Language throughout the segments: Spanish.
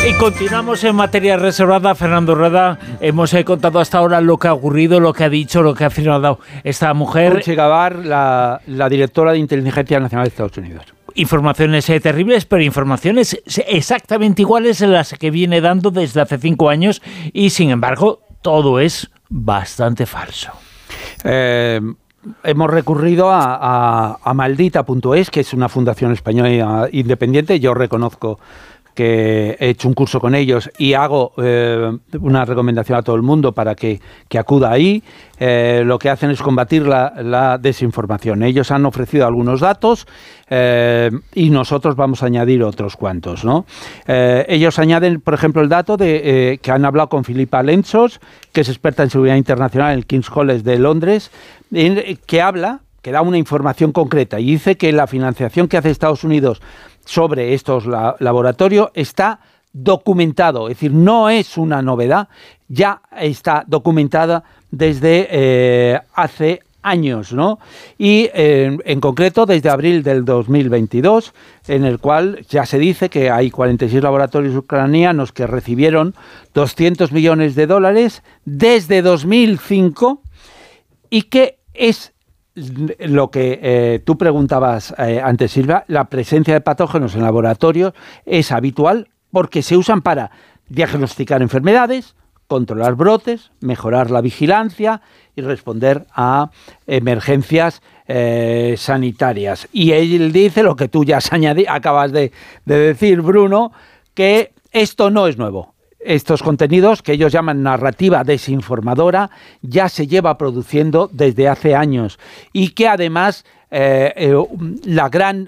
Y continuamos en materia reservada. Fernando Rueda, hemos contado hasta ahora lo que ha ocurrido, lo que ha dicho, lo que ha afirmado esta mujer. Dulce Gabbard, la directora de Inteligencia Nacional de Estados Unidos. Informaciones terribles, pero informaciones exactamente iguales a las que viene dando desde hace 5 años y, sin embargo, todo es bastante falso. Hemos recurrido a Maldita.es, que es una fundación española independiente. Yo reconozco que he hecho un curso con ellos y hago una recomendación a todo el mundo para que acuda ahí. Lo que hacen es combatir la desinformación. Ellos han ofrecido algunos datos y nosotros vamos a añadir otros cuantos, ¿no? Ellos añaden, por ejemplo, el dato de que han hablado con Philippa Lentzos, que es experta en seguridad internacional en el King's College de Londres, que da una información concreta y dice que la financiación que hace Estados Unidos sobre estos laboratorios está documentado, es decir, no es una novedad, ya está documentada desde hace años, ¿no? Y en concreto desde abril del 2022, en el cual ya se dice que hay 46 laboratorios ucranianos que recibieron $200 millones desde 2005 y que es lo que tú preguntabas antes, Silvia. La presencia de patógenos en laboratorios es habitual porque se usan para diagnosticar enfermedades, controlar brotes, mejorar la vigilancia y responder a emergencias sanitarias. Y él dice lo que tú ya acabas de decir, Bruno, que esto no es nuevo. Estos contenidos, que ellos llaman narrativa desinformadora, ya se lleva produciendo desde hace años y que además la gran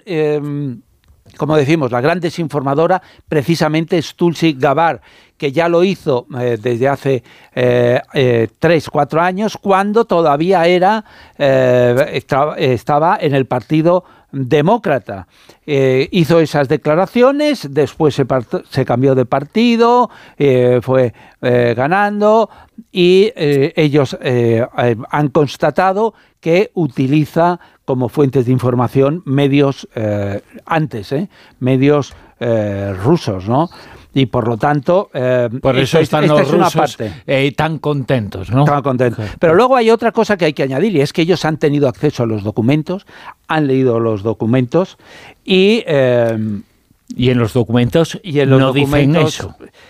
desinformadora precisamente es Tulsi Gabbard, que ya lo hizo desde hace 3-4 años, cuando todavía estaba en el Partido Demócrata. Hizo esas declaraciones, después se cambió de partido, fue ganando y ellos han constatado que utiliza como fuentes de información medios medios rusos, ¿no? Y por lo tanto, por eso están los rusos tan contentos, ¿no? Tan contentos. Pero luego hay otra cosa que hay que añadir, y es que ellos han tenido acceso a los documentos, han leído los documentos y en los documentos no dicen eso.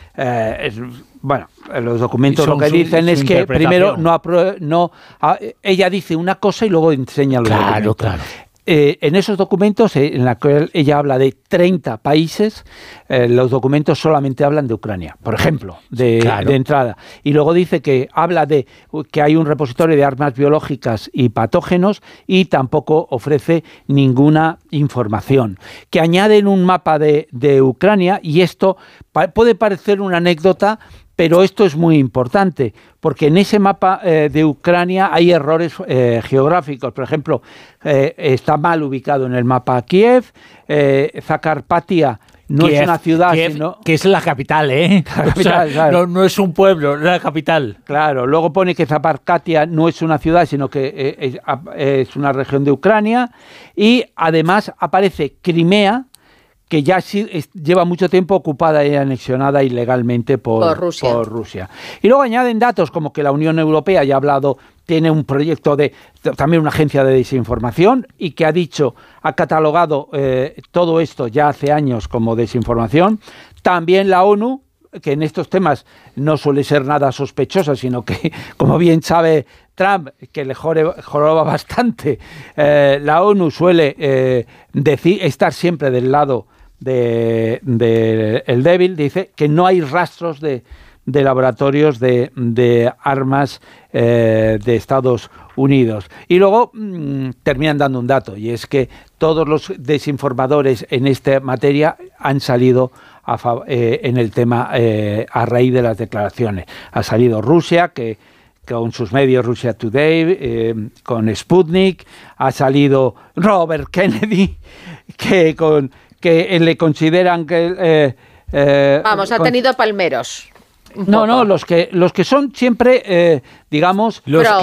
En los documentos lo que dicen es que primero ella dice una cosa y luego enseña los documentos. Claro. En esos documentos, en la que ella habla de 30 países, los documentos solamente hablan de Ucrania, por ejemplo, de entrada. Y luego dice que habla de que hay un repositorio de armas biológicas y patógenos y tampoco ofrece ninguna información. Que añaden un mapa de Ucrania, y esto puede parecer una anécdota, pero esto es muy importante, porque en ese mapa de Ucrania hay errores geográficos. Por ejemplo, está mal ubicado en el mapa Kiev, Zakarpattia no es una ciudad, sino... que es la capital, ¿eh? La capital, claro. No es un pueblo, es la capital. Claro, luego pone que Zakarpattia no es una ciudad, sino que es una región de Ucrania, y además aparece Crimea, que ya lleva mucho tiempo ocupada y anexionada ilegalmente por Rusia. Y luego añaden datos como que la Unión Europea ya ha hablado, tiene un proyecto también una agencia de desinformación, y que ha catalogado todo esto ya hace años como desinformación. También la ONU, que en estos temas no suele ser nada sospechosa, sino que, como bien sabe Trump, que le joroba bastante, la ONU suele estar siempre del lado el débil. Dice que no hay rastros de laboratorios de armas de Estados Unidos. Y luego terminan dando un dato, y es que todos los desinformadores en esta materia han salido en el tema a raíz de las declaraciones. Ha salido Rusia, que con sus medios, Russia Today, con Sputnik, ha salido Robert Kennedy, que le consideran que... ha tenido palmeros. No, los que son siempre, digamos... Los